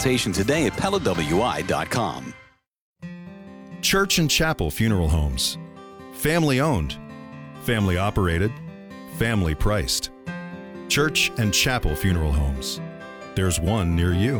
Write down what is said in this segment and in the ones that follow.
consultation today at PellaWI.com. Church and Chapel Funeral Homes. Family owned, family operated, family priced. Church and Chapel Funeral Homes. There's one near you.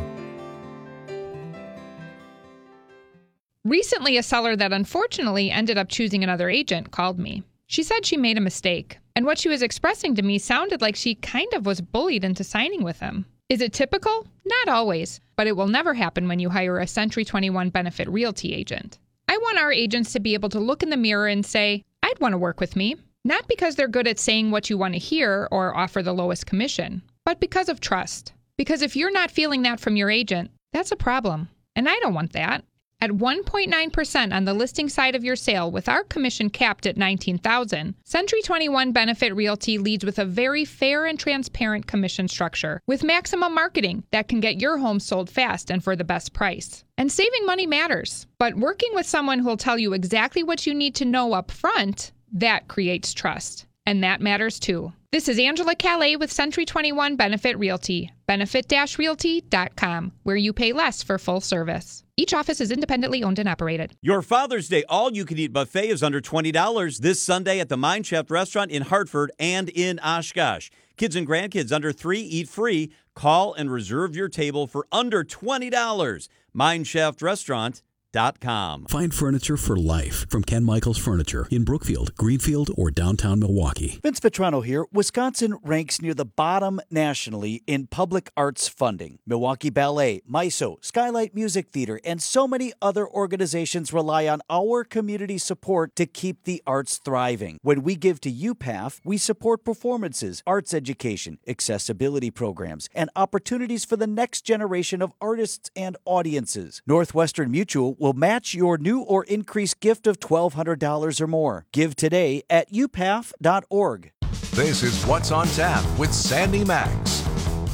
Recently, a seller that unfortunately ended up choosing another agent called me. She said she made a mistake, and what she was expressing to me sounded like she kind of was bullied into signing with him. Is it typical? Not always, but it will never happen when you hire a Century 21 Benefit Realty agent. I want our agents to be able to look in the mirror and say, I'd want to work with me. Not because they're good at saying what you want to hear or offer the lowest commission, but because of trust. Because if you're not feeling that from your agent, that's a problem. And I don't want that. At 1.9% on the listing side of your sale with our commission capped at $19,000, Century 21 Benefit Realty leads with a very fair and transparent commission structure with maximum marketing that can get your home sold fast and for the best price. And saving money matters, but working with someone who will tell you exactly what you need to know up front, that creates trust. And that matters too. This is Angela Calais with Century 21 Benefit Realty, benefit-realty.com, where you pay less for full service. Each office is independently owned and operated. Your Father's Day all-you-can-eat buffet is under $20 this Sunday at the Mine Shaft Restaurant in Hartford and in Oshkosh. Kids and grandkids under 3 eat free. Call and reserve your table for under $20. MineShaftRestaurant.com. Find furniture for life from Ken Michaels Furniture in Brookfield, Greenfield, or downtown Milwaukee. Vince Vitrano here. Wisconsin ranks near the bottom nationally in public arts funding. Milwaukee Ballet, MISO, Skylight Music Theater, and so many other organizations rely on our community support to keep the arts thriving. When we give to UPAF, we support performances, arts education, accessibility programs, and opportunities for the next generation of artists and audiences. Northwestern Mutual will match your new or increased gift of $1,200 or more. Give today at upaf.org. This is What's on Tap with Sandy Max.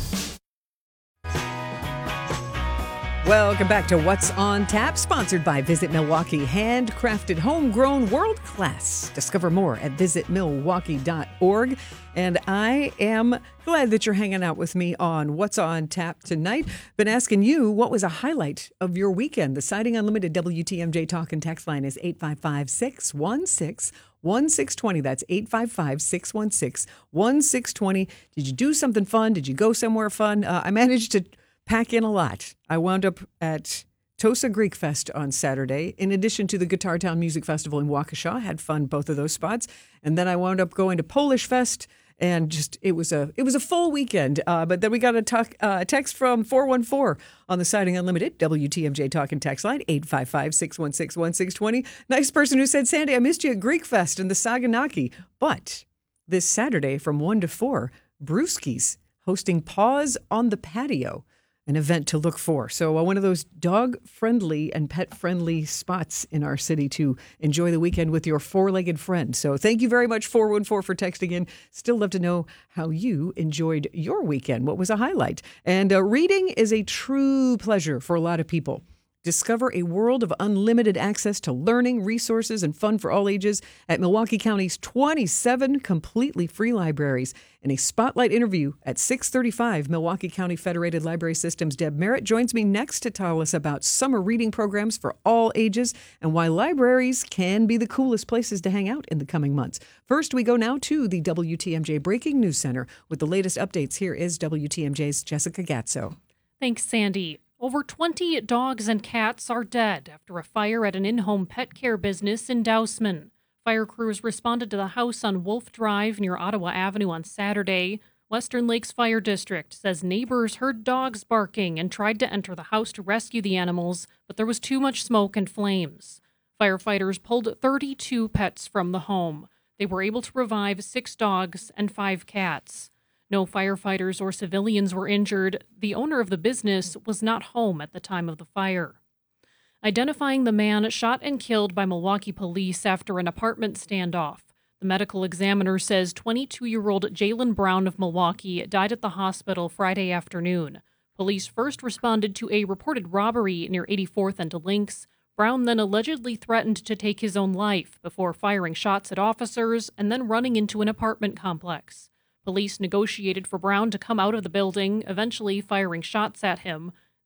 Welcome back to What's on Tap, sponsored by Visit Milwaukee. Handcrafted, homegrown, world class. Discover more at visitmilwaukee.org. And I am glad that you're hanging out with me on What's on Tap tonight. Been asking you, what was a highlight of your weekend? The Siding Unlimited WTMJ talk and text line is 855-616-1620. That's 855-616-1620. Did you do something fun? Did you go somewhere fun? I managed to pack in a lot. I wound up at Tosa Greek Fest on Saturday, in addition to the Guitar Town Music Festival in Waukesha. Had fun both of those spots. And then I wound up going to Polish Fest, and just it was a full weekend. But then we got a text from 414 on the Siding Unlimited WTMJ talk and text line, 855-616-1620. Nice person who said, Sandy, I missed you at Greek Fest in the Saganaki. But this Saturday from 1 to 4, Brewski's hosting Paws on the Patio, an event to look for. So one of those dog-friendly and pet-friendly spots in our city to enjoy the weekend with your four-legged friend. So thank you very much, 414, for texting in. Still love to know how you enjoyed your weekend. What was a highlight? And reading is a true pleasure for a lot of people. Discover a world of unlimited access to learning, resources, and fun for all ages at Milwaukee County's 27 completely free libraries. In a spotlight interview at 6:35, Milwaukee County Federated Library System's Deb Merritt joins me next to tell us about summer reading programs for all ages and why libraries can be the coolest places to hang out in the coming months. First, we go now to the WTMJ Breaking News Center with the latest updates. Here is WTMJ's Jessica Gatso. Thanks, Sandy. Over 20 dogs and cats are dead after a fire at an in-home pet care business in Dousman. Fire crews responded to the house on Wolf Drive near Ottawa Avenue on Saturday. Western Lakes Fire District says neighbors heard dogs barking and tried to enter the house to rescue the animals, but there was too much smoke and flames. Firefighters pulled 32 pets from the home. They were able to revive 6 dogs and 5 cats. No firefighters or civilians were injured. The owner of the business was not home at the time of the fire. Identifying the man shot and killed by Milwaukee police after an apartment standoff. The medical examiner says 22-year-old Jalen Brown of Milwaukee died at the hospital Friday afternoon. Police first responded to a reported robbery near 84th and Lynx. Brown then allegedly threatened to take his own life before firing shots at officers and then running into an apartment complex. Police negotiated for Brown to come out of the building, eventually firing shots at him.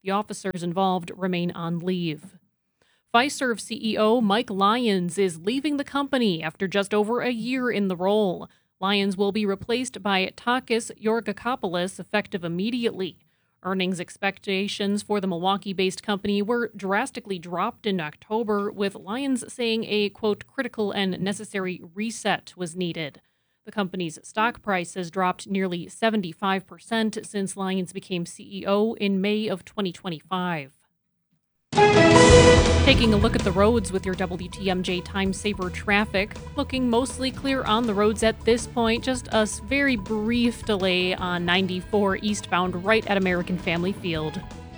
The officers involved remain on leave. Fiserv CEO Mike Lyons is leaving the company after just over a year in the role. Lyons will be replaced by Takis Georgakopoulos effective immediately. Earnings expectations for the Milwaukee-based company were drastically dropped in October, with Lyons saying a, quote, critical and necessary reset was needed. The company's stock price has dropped nearly 75% since Lyons became CEO in May of 2025. Taking a look at the roads with your WTMJ Time Saver traffic. Looking mostly clear on the roads at this point. Just a very brief delay on 94 eastbound right at American Family Field.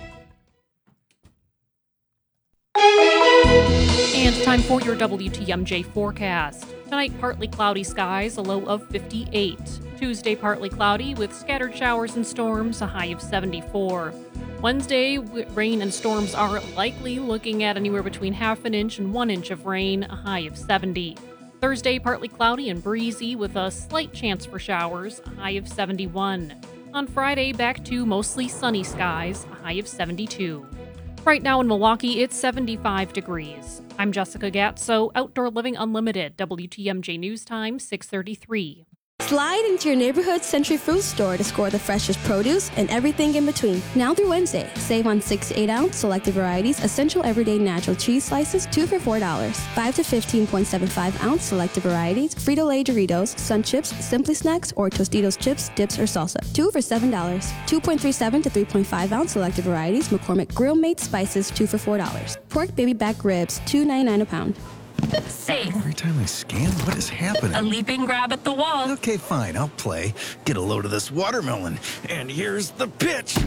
And time for your WTMJ forecast. Tonight, partly cloudy skies, a low of 58. Tuesday, partly cloudy with scattered showers and storms, a high of 74. Wednesday, rain and storms are likely, looking at anywhere between half an inch and 1 inch of rain, a high of 70. Thursday, partly cloudy and breezy with a slight chance for showers, a high of 71. On Friday, back to mostly sunny skies, a high of 72. Right now in Milwaukee, it's 75 degrees. I'm Jessica Gatso, Outdoor Living Unlimited, WTMJ News Time, 6:33. Slide into your neighborhood Century Fruit store to score the freshest produce and everything in between. Now through Wednesday, save on 6 to 8-ounce selected varieties Essential Everyday Natural Cheese Slices, 2 for $4. 5 to 15.75-ounce selected varieties Frito-Lay Doritos, Sun Chips, Simply Snacks, or Tostitos Chips, Dips, or Salsa, 2 for $7. 2.37 to 3.5-ounce selected varieties McCormick Grill Made Spices, 2 for $4. Pork baby back ribs, $2.99 a pound. Safe. Every time I scan, what is happening? A leaping grab at the wall. Okay, fine, I'll play. Get a load of this watermelon. And here's the pitch.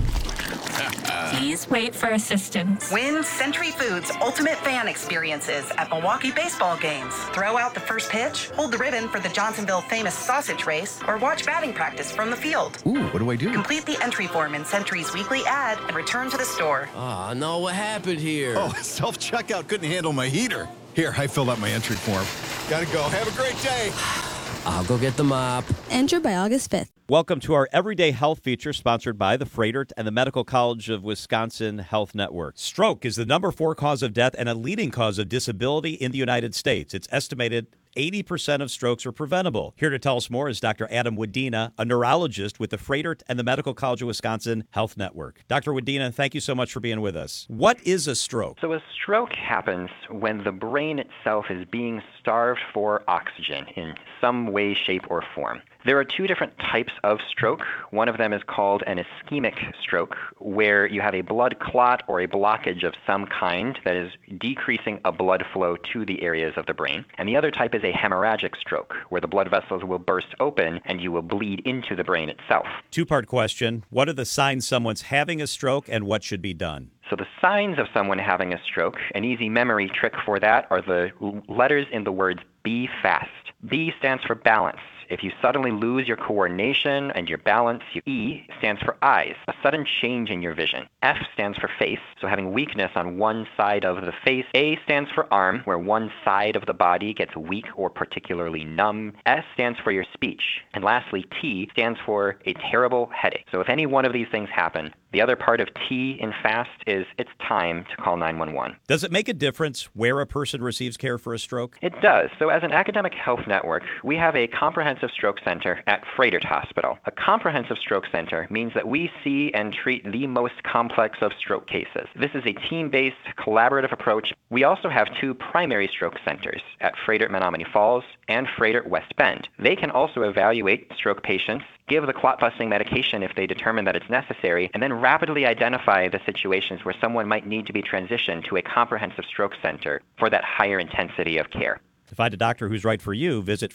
Please wait for assistance. Win Century Foods Ultimate Fan Experiences at Milwaukee baseball games. Throw out the first pitch, hold the ribbon for the Johnsonville Famous Sausage Race, or watch batting practice from the field. Ooh, what do I do? Complete the entry form in Century's weekly ad and return to the store. Oh, no, what happened here? Oh, self-checkout couldn't handle my heater. Here, I filled out my entry form. Gotta go. Have a great day. I'll go get the mop. Enter by August 5th. Welcome to our Everyday Health feature sponsored by the Froedtert and the Medical College of Wisconsin Health Network. Stroke is the number 4 cause of death and a leading cause of disability in the United States. It's estimated 80% of strokes are preventable. Here to tell us more is Dr. Adam Wadena, a neurologist with the Froedtert and the Medical College of Wisconsin Health Network. Dr. Wadena, thank you so much for being with us. What is a stroke? So a stroke happens when the brain itself is being starved for oxygen in some way, shape, or form. There are 2 different types of stroke. One of them is called an ischemic stroke, where you have a blood clot or a blockage of some kind that is decreasing a blood flow to the areas of the brain. And the other type is a hemorrhagic stroke, where the blood vessels will burst open and you will bleed into the brain itself. 2-part question. What are the signs someone's having a stroke and what should be done? So the signs of someone having a stroke, an easy memory trick for that are the letters in the words B FAST. B stands for balance. If you suddenly lose your coordination and your balance, E stands for eyes, a sudden change in your vision. F stands for face, so having weakness on one side of the face. A stands for arm, where one side of the body gets weak or particularly numb. S stands for your speech. And lastly, T stands for a terrible headache. So if any one of these things happen, the other part of T in FAST is it's time to call 911. Does it make a difference where a person receives care for a stroke? It does. So as an academic health network, we have a comprehensive stroke center at Froedtert Hospital. A comprehensive stroke center means that we see and treat the most complex of stroke cases. This is a team-based, collaborative approach. We also have 2 primary stroke centers at Froedtert Menominee Falls and Froedtert West Bend. They can also evaluate stroke patients, give the clot-busting medication if they determine that it's necessary, and then rapidly identify the situations where someone might need to be transitioned to a comprehensive stroke center for that higher intensity of care. To find a doctor who's right for you, visit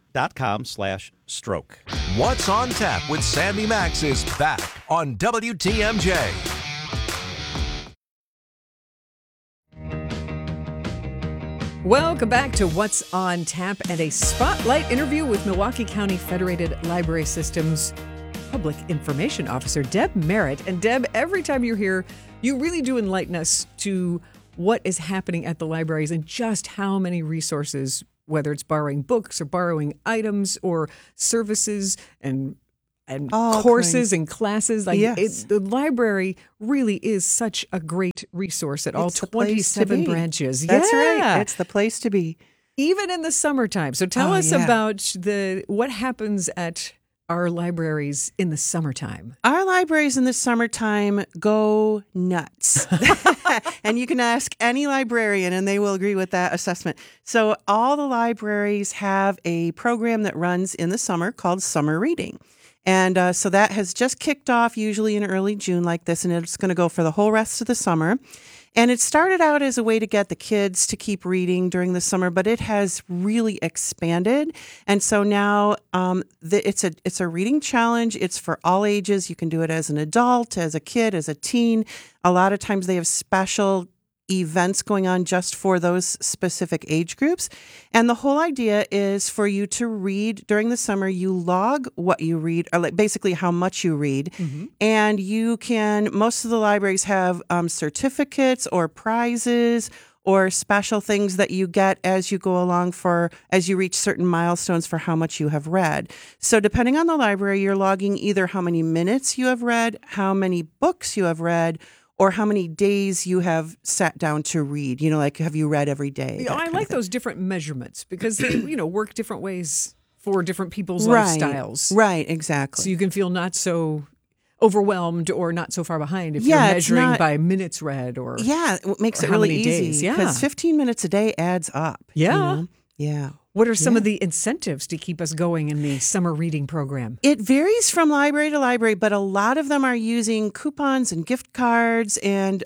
Froedtert.com/stroke. What's on Tap with Sandy Max is back on WTMJ. Welcome back to What's on Tap and a spotlight interview with Milwaukee County Federated Library System's Public Information Officer, Deb Merritt. And Deb, every time you're here, you really do enlighten us to what is happening at the libraries and just how many resources, whether it's borrowing books or borrowing items or services and and courses and classes. Like the library really is such a great resource at all 27 branches. That's right. It's the place to be. Even in the summertime. So tell us about what happens at our libraries in the summertime. Our libraries in the summertime go nuts. And you can ask any librarian and they will agree with that assessment. So all the libraries have a program that runs in the summer called Summer Reading. And so that has just kicked off usually in early June like this, and it's going to go for the whole rest of the summer. And it started out as a way to get the kids to keep reading during the summer, but it has really expanded. And so now it's a reading challenge. It's for all ages. You can do it as an adult, as a kid, as a teen. A lot of times they have special events going on just for those specific age groups. And the whole idea is for you to read during the summer. You log what you read, or like basically how much you read. Mm-hmm. And you can, most of the libraries have certificates or prizes or special things that you get as you go along as you reach certain milestones for how much you have read. So depending on the library, you're logging either how many minutes you have read, how many books you have read, or how many days you have sat down to read. Like, have you read every day? I like those different measurements because they, work different ways for different people's lifestyles. Right, exactly. So you can feel not so overwhelmed or not so far behind if you're measuring by minutes read or it makes it really easy because 15 minutes a day adds up. Yeah. Yeah. What are some of the incentives to keep us going in the summer reading program? It varies from library to library, but a lot of them are using coupons and gift cards and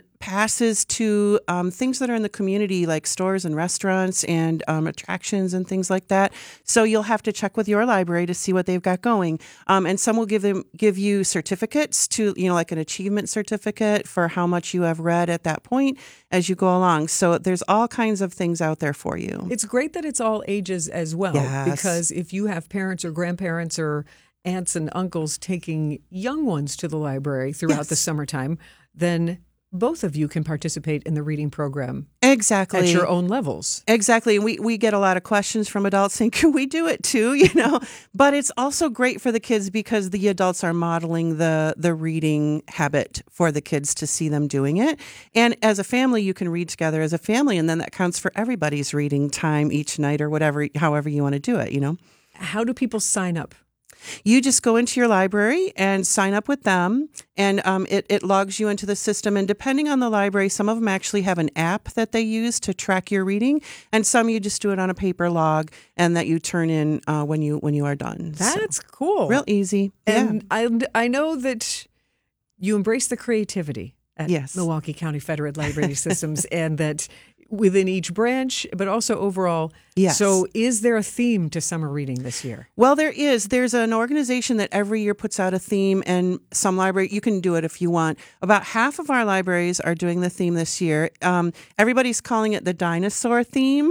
passes to things that are in the community, like stores and restaurants and attractions and things like that. So you'll have to check with your library to see what they've got going. And some will give you certificates to, like an achievement certificate for how much you have read at that point as you go along. So there's all kinds of things out there for you. It's great that it's all ages as well, because if you have parents or grandparents or aunts and uncles taking young ones to the library throughout the summertime, then both of you can participate in the reading program. Exactly. At your own levels. Exactly. We get a lot of questions from adults saying, can we do it too? But it's also great for the kids because the adults are modeling the reading habit for the kids to see them doing it. And as a family, you can read together as a family, and then that counts for everybody's reading time each night or however you want to do it, How do people sign up? You just go into your library and sign up with them, and it logs you into the system. And depending on the library, some of them actually have an app that they use to track your reading, and some you just do it on a paper log and that you turn in when you are done. That's cool. Real easy. And I know that you embrace the creativity at Milwaukee County Federated Library Systems, and that within each branch, but also overall. Yes. So is there a theme to summer reading this year? Well, there is. There's an organization that every year puts out a theme, and some library, you can do it if you want. About half of our libraries are doing the theme this year. Everybody's calling it the dinosaur theme.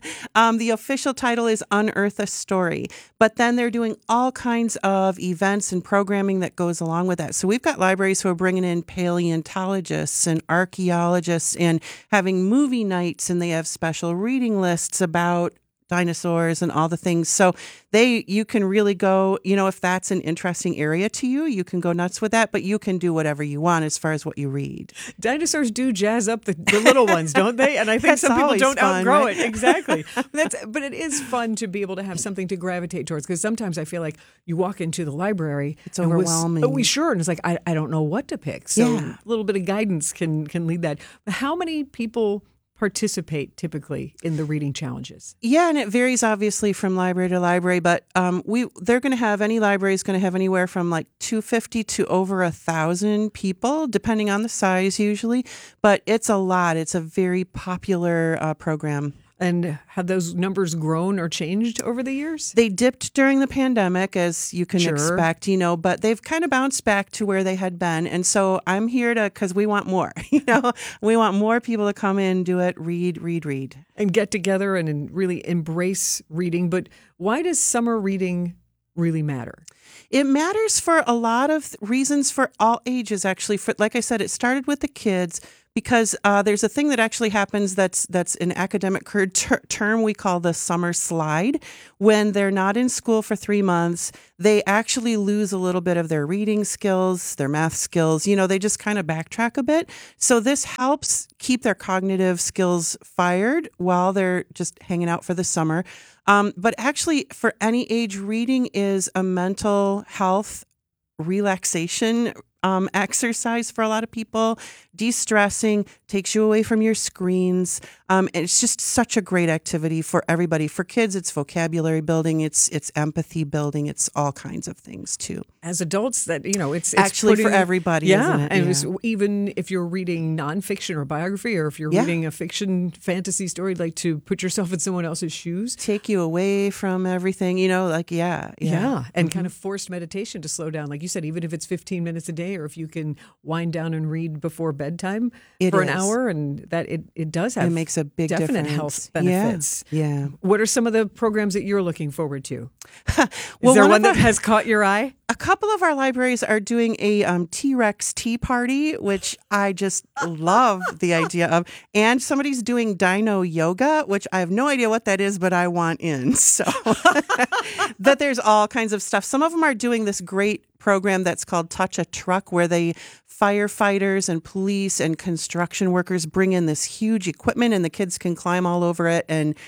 The official title is Unearth a Story, but then they're doing all kinds of events and programming that goes along with that. So we've got libraries who are bringing in paleontologists and archaeologists and having movie nights, and they have special reading lists about dinosaurs and all the things. So you can really go, if that's an interesting area to you, you can go nuts with that, but you can do whatever you want as far as what you read. Dinosaurs do jazz up the little ones, don't they? And I think some people don't outgrow it. Exactly. But it is fun to be able to have something to gravitate towards, because sometimes I feel like you walk into the library. It's overwhelming. And it's like, I don't know what to pick. So a little bit of guidance can lead that. But how many people participate typically in the reading challenges? Yeah, and it varies obviously from library to library, but any library is going to have anywhere from like 250 to over 1,000 people, depending on the size usually. But it's a lot. It's a very popular program. And have those numbers grown or changed over the years? They dipped during the pandemic, as you can expect, but they've kind of bounced back to where they had been. And so I'm here because we want more, we want more people to come in, do it, read. And get together and really embrace reading. But why does summer reading really matter? It matters for a lot of reasons for all ages, actually. Like I said, it started with the kids, because there's a thing that actually happens that's an academic term we call the summer slide. When they're not in school for 3 months, they actually lose a little bit of their reading skills, their math skills. They just kind of backtrack a bit. So this helps keep their cognitive skills fired while they're just hanging out for the summer. But actually, for any age, reading is a mental health relaxation exercise for a lot of people. De-stressing, takes you away from your screens. It's just such a great activity for everybody. For kids, it's vocabulary building, it's empathy building, it's all kinds of things too. As adults, it's actually for everybody, isn't it? And even if you're reading nonfiction or biography, or if you're reading a fiction fantasy story, like to put yourself in someone else's shoes. Take you away from everything, and kind of forced meditation to slow down. Like you said, even if it's 15 minutes a day, or if you can wind down and read before bedtime for an hour, and that it does have it makes a big definite difference. health benefits. Yeah. What are some of the programs that you're looking forward to? Is there one that has caught your eye? A couple of our libraries are doing a T-Rex tea party, which I just love the idea of. And somebody's doing dino yoga, which I have no idea what that is, but I want in. So that there's all kinds of stuff. Some of them are doing this great program that's called Touch a Truck, where they firefighters and police and construction workers bring in this huge equipment, and the kids can climb all over it and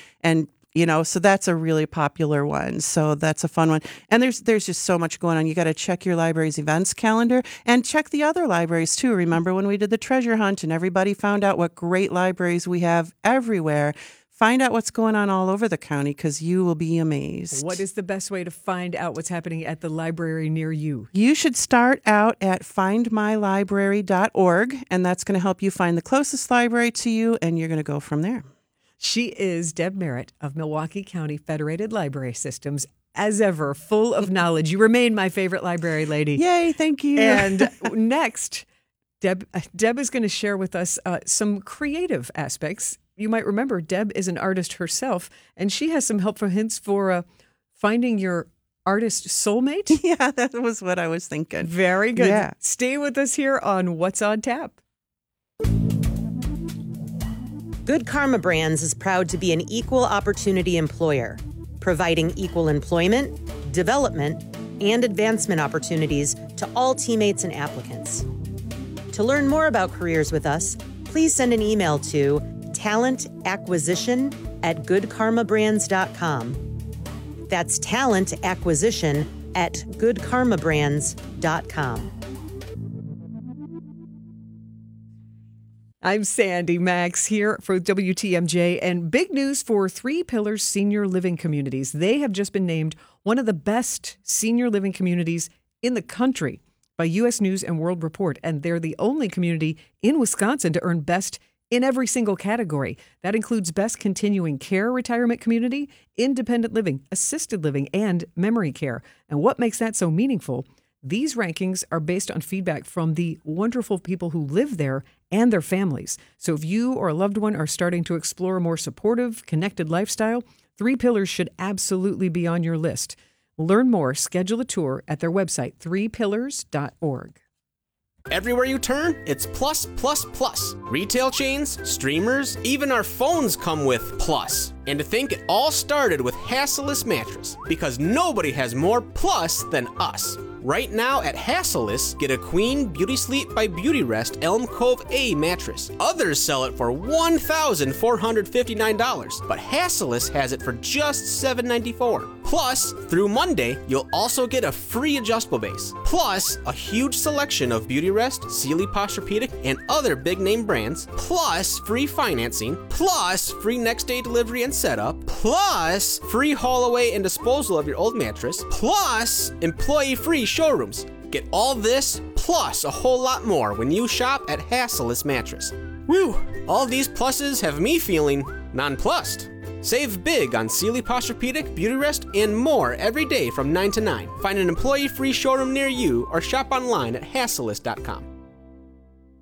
so that's a really popular one. So that's a fun one. And there's just so much going on. You got to check your library's events calendar and check the other libraries too. Remember when we did the treasure hunt and everybody found out what great libraries we have everywhere? Find out what's going on all over the county, because you will be amazed. What is the best way to find out what's happening at the library near you? You should start out at findmylibrary.org, and that's going to help you find the closest library to you, and you're going to go from there. She is Deb Merritt of Milwaukee County Federated Library Systems. As ever, full of knowledge. You remain my favorite library lady. Yay, thank you. And next, Deb is going to share with us some creative aspects. You might remember Deb is an artist herself, and she has some helpful hints for finding your artist soulmate. Yeah, that was what I was thinking. Very good. Yeah. Stay with us here on What's on Tap. Good Karma Brands is proud to be an equal opportunity employer, providing equal employment, development, and advancement opportunities to all teammates and applicants. To learn more about careers with us, please send an email to talentacquisition@goodkarmabrands.com. That's talentacquisition@goodkarmabrands.com. I'm Sandy Max here for WTMJ, and big news for Three Pillars Senior Living Communities. They have just been named one of the best senior living communities in the country by U.S. News and World Report, and they're the only community in Wisconsin to earn best in every single category. That includes Best Continuing Care Retirement Community, Independent Living, Assisted Living, and Memory Care. And what makes that so meaningful? These rankings are based on feedback from the wonderful people who live there and their families. So if you or a loved one are starting to explore a more supportive, connected lifestyle, Three Pillars should absolutely be on your list. Learn more, schedule a tour at their website, threepillars.org. Everywhere you turn, it's plus, plus, plus. Retail chains, streamers, even our phones come with plus. And to think it all started with Hassellus Mattress, because nobody has more plus than us. Right now at Hassellus, get a Queen Beauty Sleep by Beautyrest Elm Cove A mattress. Others sell it for $1,459, but Hassellus has it for just $794. Plus, through Monday, you'll also get a free adjustable base. Plus, a huge selection of Beautyrest, Sealy Posturepedic, and other big name brands. Plus, free financing. Plus, free next day delivery and setup. Plus, free haul away and disposal of your old mattress. Plus, employee-free showrooms. Get all this, plus a whole lot more when you shop at Hassellus Mattress. Woo! All these pluses have me feeling nonplussed. Save big on Sealy Posturepedic, Beautyrest, and more every day from 9 to 9. Find an employee-free showroom near you or shop online at Hassellus.com.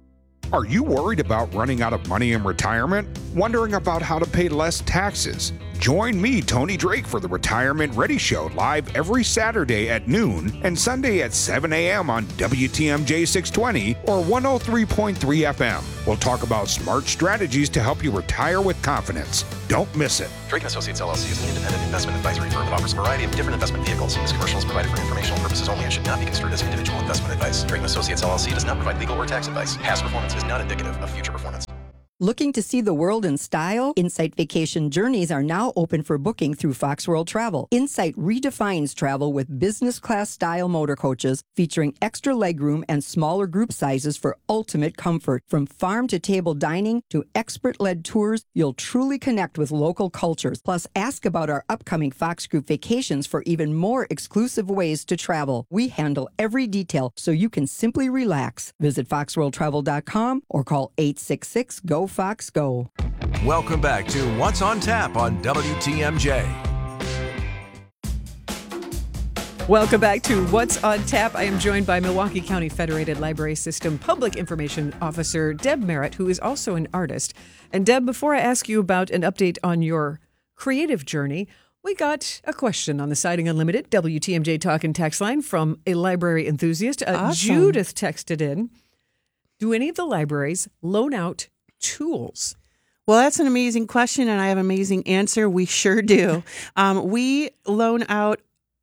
Are you worried about running out of money in retirement? Wondering about how to pay less taxes? Join me, Tony Drake, for the Retirement Ready Show live every Saturday at noon and Sunday at 7 a.m. on WTMJ 620 or 103.3 FM. We'll talk about smart strategies to help you retire with confidence. Don't miss it. Drake & Associates LLC is an independent investment advisory firm that offers a variety of different investment vehicles. This commercial is provided for informational purposes only and should not be construed as individual investment advice. Drake & Associates LLC does not provide legal or tax advice. Past performance is not indicative of future performance. Looking to see the world in style? Insight Vacation Journeys are now open for booking through Fox World Travel. Insight redefines travel with business class style motor coaches featuring extra legroom and smaller group sizes for ultimate comfort. From farm to table dining to expert-led tours, you'll truly connect with local cultures. Plus, ask about our upcoming Fox Group vacations for even more exclusive ways to travel. We handle every detail so you can simply relax. Visit foxworldtravel.com or call 866-GO Fox Go. Welcome back to What's on Tap on WTMJ. Welcome back to What's on Tap. I am joined by Milwaukee County Federated Library System Public Information Officer Deb Merritt, who is also an artist. And Deb, before I ask you about an update on your creative journey, we got a question on the Siding Unlimited WTMJ Talk and Text line from a library enthusiast. Awesome. Judith texted in, do any of the libraries loan out tools? Well, that's an amazing question, and I have an amazing answer. We sure do. We loan out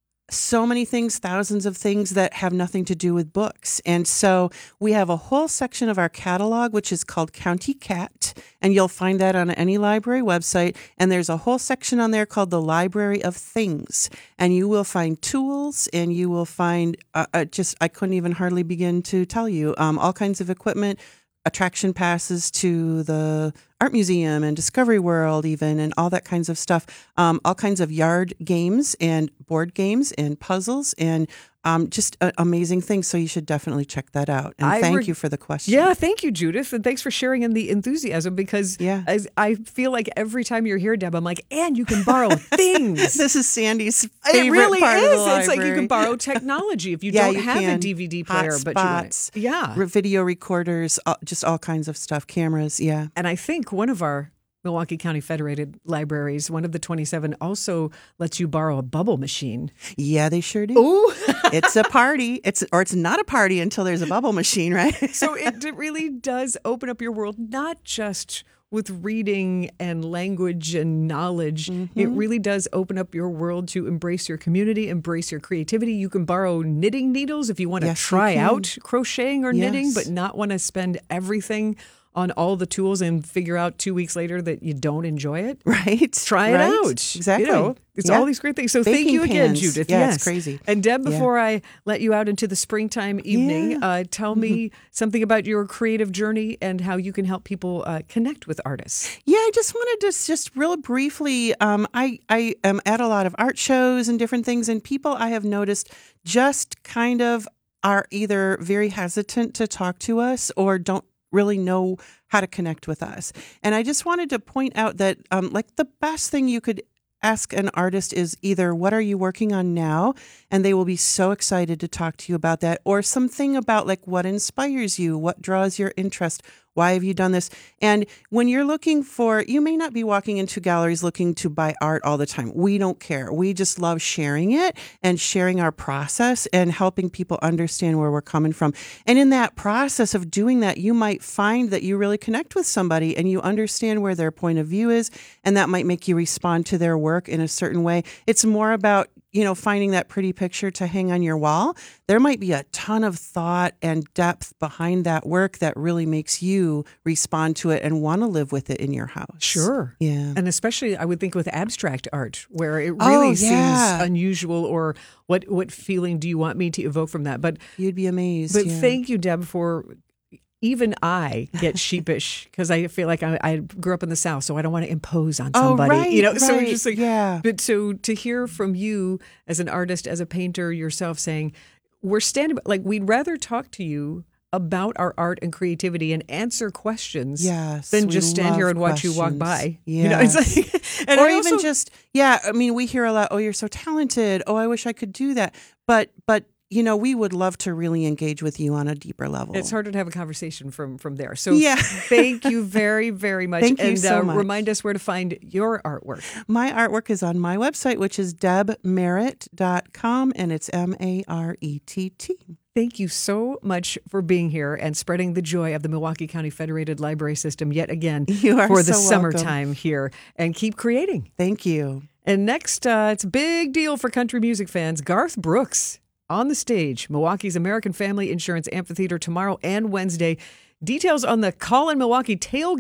so many things, thousands of things that have nothing to do with books. And so we have a whole section of our catalog, which is called County Cat, and you'll find that on any library website. And there's a whole section on there called the Library of Things. And you will find tools, and you will find I couldn't even hardly begin to tell you, all kinds of equipment, attraction passes to the art museum and Discovery World even, and all that kinds of stuff. All kinds of yard games and board games and puzzles and just amazing things. So you should definitely check that out. And thank you for the question. Yeah, thank you, Judith. And thanks for sharing in the enthusiasm, because I feel like every time you're here, Deb, I'm like, and you can borrow things. This is Sandy's favorite it really part is. of the library. It's like you can borrow technology if you don't have a DVD player, but you want it. Video recorders, just all kinds of stuff, cameras, And I think one of our Milwaukee County Federated Libraries, one of the 27, also lets you borrow a bubble machine. Yeah, they sure do. Ooh. It's a party. It's not a party until there's a bubble machine, right? So it really does open up your world, not just with reading and language and knowledge. Mm-hmm. It really does open up your world to embrace your community, embrace your creativity. You can borrow knitting needles if you want to try out crocheting or knitting, but not want to spend everything on all the tools and figure out 2 weeks later that you don't enjoy it. Right. Try it out. Exactly. It's all these great things. So thank you again, Judith. Yeah, yes. it's crazy. And Deb, before I let you out into the springtime evening, tell me something about your creative journey and how you can help people connect with artists. Yeah, I just wanted to just real briefly, I am at a lot of art shows and different things, and people I have noticed just kind of are either very hesitant to talk to us or don't really know how to connect with us. And I just wanted to point out that like the best thing you could ask an artist is either what are you working on now? And they will be so excited to talk to you about that, or something about like what inspires you, what draws your interest. Why have you done this? And when you're looking for, you may not be walking into galleries looking to buy art all the time. We don't care. We just love sharing it and sharing our process and helping people understand where we're coming from. And in that process of doing that, you might find that you really connect with somebody and you understand where their point of view is, and that might make you respond to their work in a certain way. It's more about, finding that pretty picture to hang on your wall. There might be a ton of thought and depth behind that work that really makes you respond to it and want to live with it in your house. Sure. Yeah. And especially, I would think with abstract art, where it really seems unusual, or what feeling do you want me to evoke from that? But you'd be amazed. But thank you, Deb, for... Even I get sheepish because I feel like I grew up in the South, so I don't want to impose on somebody. So it's just like, But so to hear from you as an artist, as a painter yourself, saying we're standing, like we'd rather talk to you about our art and creativity and answer questions than just stand here and watch you walk by. Yeah. It's like, and or I even also, just, I mean, we hear a lot, oh, you're so talented. Oh, I wish I could do that. But we would love to really engage with you on a deeper level. It's harder to have a conversation from there. So Yeah. thank you very, very much. Thank you and so much. Remind us where to find your artwork. My artwork is on my website, which is debmerritt.com, and it's Marett. Thank you so much for being here and spreading the joy of the Milwaukee County Federated Library System yet again You are for the so welcome. summertime here. And keep creating. Thank you. And next, it's a big deal for country music fans. Garth Brooks on the stage, Milwaukee's American Family Insurance Amphitheater tomorrow and Wednesday. Details on the Call in Milwaukee tailgate